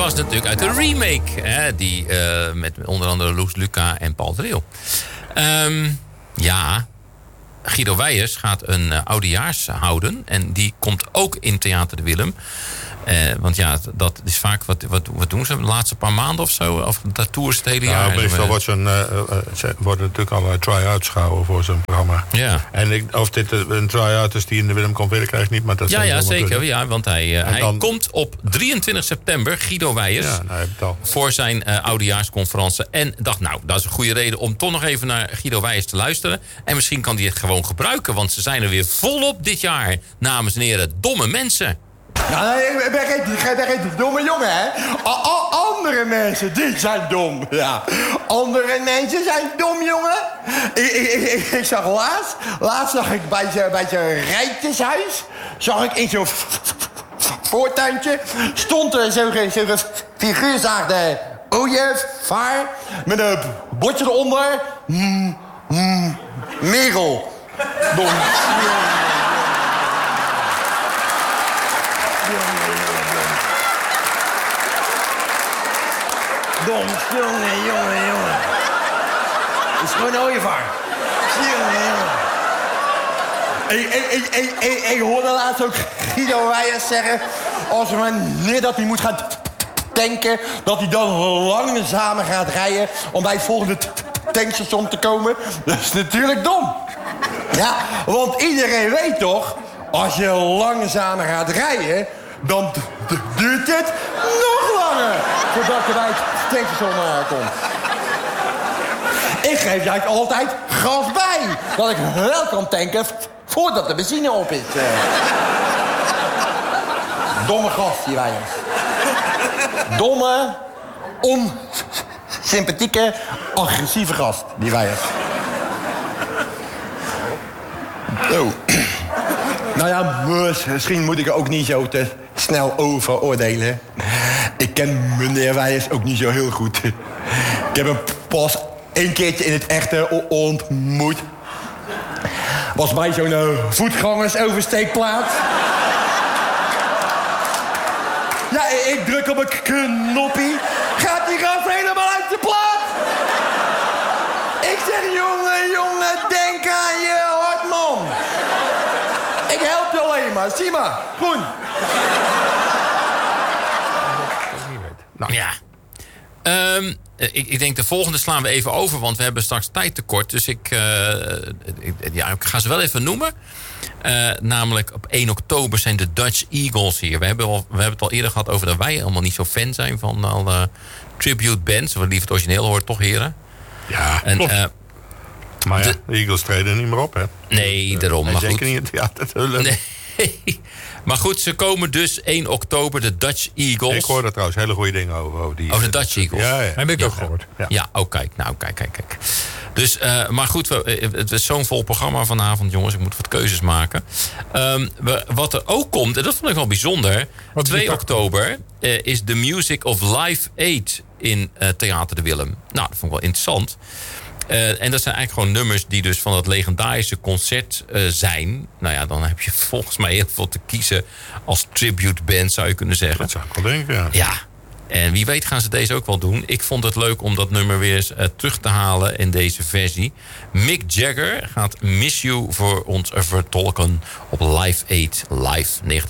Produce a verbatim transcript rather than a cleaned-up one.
was natuurlijk uit de remake. Hè, die uh, met onder andere Loes Luca en Paul Dreel. Um, ja, Guido Weijers gaat een uh, oudejaars houden. En die komt ook in Theater de Willem. Uh, want ja, dat is vaak, wat, wat, wat doen ze de laatste paar maanden of zo? Of dat tours het hele jaar? Nou, meestal wordt zo'n, uh, uh, worden natuurlijk al try-outs gehouden voor zo'n programma. Ja. En ik, of dit een try-out is die in de Willem komt, weet ik eigenlijk niet. Maar dat ja, ja zeker. Ja, want hij, uh, hij dan... komt op drieëntwintig september, Guido Weijers, ja, nou, het al. voor zijn uh, oudejaarsconferentie. En dacht, nou, dat is een goede reden om toch nog even naar Guido Weijers te luisteren. En misschien kan hij het gewoon gebruiken, want ze zijn er weer volop dit jaar. Dames en heren, domme mensen. Ja, ik ben geen, ik ben geen domme jongen, hè. A, a, andere mensen, die zijn dom. Ja. Andere mensen zijn dom, jongen. Ik, ik, ik, ik zag laatst, laatst zag ik bij zo'n bij zo'n rijtjeshuis, zag ik in zo'n voortuintje, stond er zo'n zo figuur, zaagde ooievaar, met een bordje eronder. Mm, mm, Merel. Dom. Dom, jongen, jongen, jongen. Het is gewoon een ooievaar. Jongen, jongen. Ik, ik, ik, ik, ik, ik hoorde laatst ook Guido Weijers zeggen, als wanneer dat hij moet gaan tanken, dat hij dan langzamer gaat rijden om bij het volgende tankstation te komen. Dat is natuurlijk dom. Ja, want iedereen weet toch, als je langzamer gaat rijden, dan duurt het nog langer voordat je bij het tankstation uh, komt. Ik geef eigenlijk altijd gas bij, dat ik wel kan tanken voordat de benzine op is. Uh. Domme gast, die Weijers. Domme, onsympathieke, agressieve gast, die Weijers. Oh. Nou ja, misschien moet ik er ook niet zo te snel over oordelen. Ik ken meneer Weijers ook niet zo heel goed. Ik heb hem pas één keertje in het echte ontmoet. Was bij zo'n uh, voetgangersoversteekplaats. Ja, ik druk op een knoppie. Gaat die gast helemaal uit de plaat? Ik zeg, jongen, jongen, denk aan je hart, man. Ik help je alleen maar. Zie maar. Groen. Nou. Ja. Um, ik, ik denk de volgende slaan we even over, want we hebben straks tijd tekort. Dus ik, uh, ik, ja, ik ga ze wel even noemen. Uh, namelijk op één oktober zijn de Dutch Eagles hier. We hebben, al, we hebben het al eerder gehad over dat wij helemaal niet zo fan zijn van al uh, tribute bands. We liever het origineel horen, toch heren? Ja, en, klopt. Uh, maar ja, de, de Eagles treden niet meer op, hè? Nee, daarom. Nee, maar zeker goed. niet in het theater te hullen. Nee. Maar goed, ze komen dus één oktober, de Dutch Eagles. Ik hoorde trouwens hele goede dingen over, over die... Over de Dutch Eagles? Ja, ja. Heb ik ja. ook gehoord. Ja, ja oh kijk, nou kijk, kijk, kijk. Dus, uh, maar goed, we, het is zo'n vol programma vanavond, jongens. Ik moet wat keuzes maken. Um, we, wat er ook komt, en dat vond ik wel bijzonder. Wat twee oktober uh, is The Music of Live Aid in uh, Theater de Willem. Nou, dat vond ik wel interessant. Uh, en dat zijn eigenlijk gewoon nummers die dus van dat legendarische concert uh, zijn. Nou ja, dan heb je volgens mij heel veel te kiezen als tribute band, zou je kunnen zeggen. Dat zou ik wel denken, ja. Ja, en wie weet gaan ze deze ook wel doen. Ik vond het leuk om dat nummer weer eens uh, terug te halen in deze versie. Mick Jagger gaat Miss You voor ons vertolken op Live Aid Live negentien